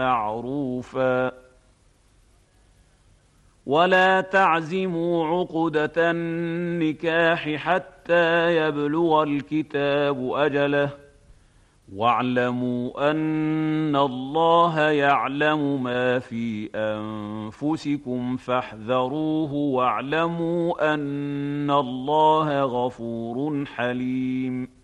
معروفا ولا تعزموا عقدة النكاح حتى يبلغ الكتاب أجله واعلموا أن الله يعلم ما في أنفسكم فاحذروه واعلموا أن الله غفور حليم